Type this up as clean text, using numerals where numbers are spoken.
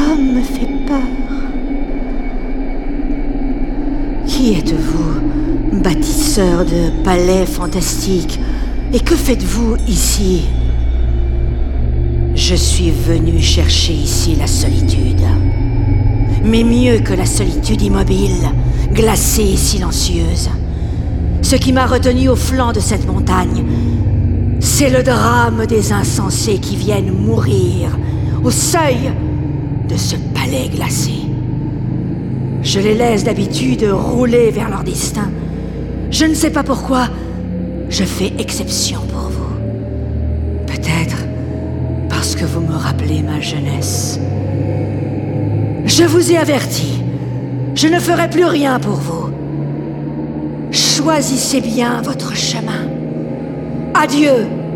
homme me fait peur. Qui êtes-vous, bâtisseur de palais fantastiques? Et que faites-vous ici? Je suis venu chercher ici la solitude. Mais mieux que la solitude immobile, glacée et silencieuse. Ce qui m'a retenu au flanc de cette montagne, c'est le drame des insensés qui viennent mourir au seuil de ce palais glacé. Je les laisse d'habitude rouler vers leur destin. Je ne sais pas pourquoi, je fais exception pour vous. Peut-être parce que vous me rappelez ma jeunesse. Je vous ai averti, je ne ferai plus rien pour vous. Choisissez bien votre chemin. Adieu!